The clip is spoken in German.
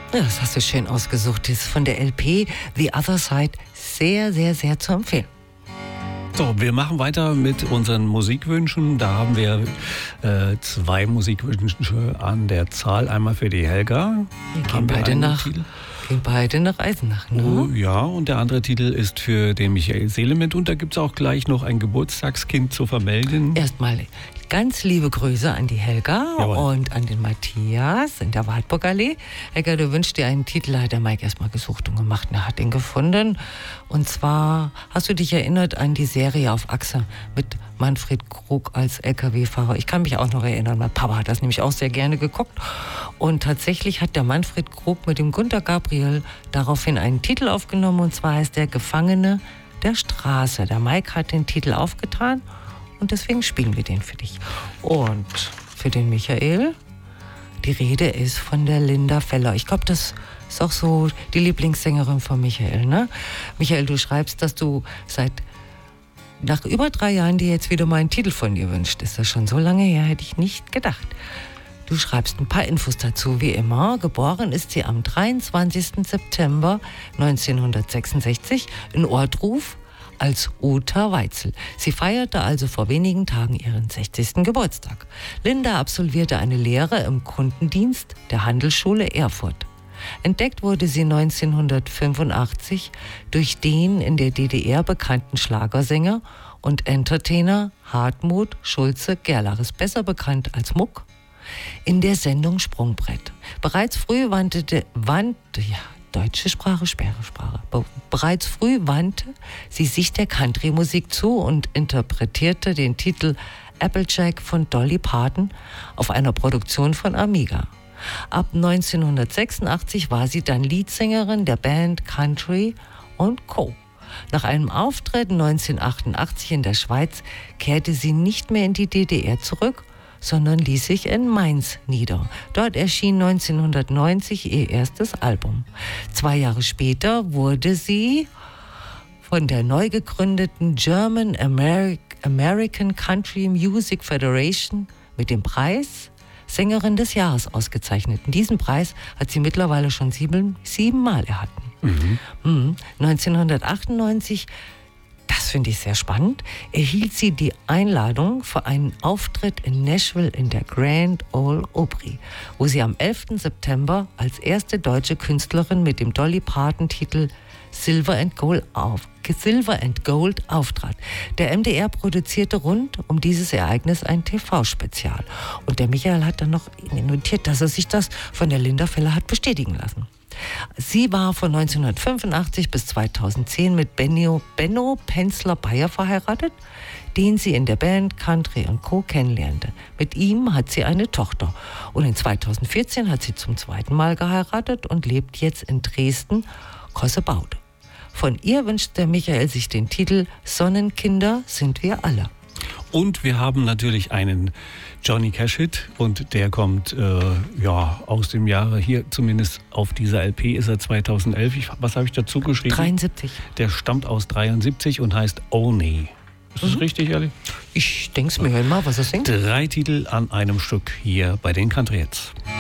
Ja, das hast du schön ausgesucht. Das ist von der LP The Other Side sehr, sehr, sehr zu empfehlen. So, wir machen weiter mit unseren Musikwünschen. Da haben wir 2 Musikwünsche an der Zahl. Einmal für die Helga. Wir gehen beide nach Eisenach, ne? Oh, ja, und der andere Titel ist für den Michael Seelement. Und da gibt es auch gleich noch ein Geburtstagskind zu vermelden. Erstmal ganz liebe Grüße an die Helga. Jawohl. Und an den Matthias in der Wartburgallee. Helga, du wünschst dir einen Titel, hat der Mike erstmal gesucht und gemacht. Er hat ihn gefunden. Und zwar hast du dich erinnert an die Serie auf Achse mit Manfred Krug als LKW-Fahrer. Ich kann mich auch noch erinnern, mein Papa hat das nämlich auch sehr gerne geguckt. Und tatsächlich hat der Manfred Krug mit dem Günter Gabriel daraufhin einen Titel aufgenommen. Und zwar heißt der Gefangene der Straße. Der Mike hat den Titel aufgetan. Und deswegen spielen wir den für dich. Und für den Michael, die Rede ist von der Linda Feller. Ich glaube, das ist auch so die Lieblingssängerin von Michael, ne? Michael, du schreibst, dass du nach über 3 Jahren dir jetzt wieder mal einen Titel von dir wünscht. Ist das schon so lange her? Hätte ich nicht gedacht. Du schreibst ein paar Infos dazu, wie immer. Geboren ist sie am 23. September 1966 in Ortruf als Uta Weitzel. Sie feierte also vor wenigen Tagen ihren 60. Geburtstag. Linda absolvierte eine Lehre im Kundendienst der Handelsschule Erfurt. Entdeckt wurde sie 1985 durch den in der DDR bekannten Schlagersänger und Entertainer Hartmut Schulze-Gerlares, besser bekannt als Muck, in der Sendung Sprungbrett. Bereits früh Bereits früh wandte sie sich der Country-Musik zu und interpretierte den Titel Applejack von Dolly Parton auf einer Produktion von Amiga. Ab 1986 war sie dann Leadsängerin der Band Country & Co. Nach einem Auftritt 1988 in der Schweiz kehrte sie nicht mehr in die DDR zurück, sondern ließ sich in Mainz nieder. Dort erschien 1990 ihr erstes Album. 2 Jahre später wurde sie von der neu gegründeten German American Country Music Federation mit dem Preis Sängerin des Jahres ausgezeichnet. Diesen Preis hat sie mittlerweile schon 7 Mal erhalten. 1998, das finde ich sehr spannend, erhielt sie die Einladung für einen Auftritt in Nashville in der Grand Ole Opry, wo sie am 11. September als erste deutsche Künstlerin mit dem Dolly Parton-Titel Silver and Gold auftrat. Der MDR produzierte rund um dieses Ereignis ein TV-Spezial. Und der Michael hat dann noch notiert, dass er sich das von der Linda Feller hat bestätigen lassen. Sie war von 1985 bis 2010 mit Benno Penzler-Beyer verheiratet, den sie in der Band Country & Co. kennenlernte. Mit ihm hat sie eine Tochter. Und in 2014 hat sie zum 2. Mal geheiratet und lebt jetzt in Dresden-Kossebaude. Von ihr wünscht der Michael sich den Titel Sonnenkinder sind wir alle. Und wir haben natürlich einen Johnny Cash-Hit und der kommt aus dem Jahre hier, zumindest auf dieser LP ist er 2011. Was habe ich dazu geschrieben? 73. Der stammt aus 73 und heißt Oni. Ist das richtig, ehrlich? Ich denke es mir, hören mal, was er singt. 3 Titel an einem Stück hier bei den Country Hits.